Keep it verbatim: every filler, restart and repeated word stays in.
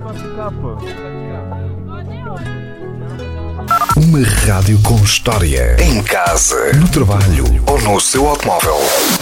Uma rádio com história. Em casa, no trabalho ou no seu automóvel.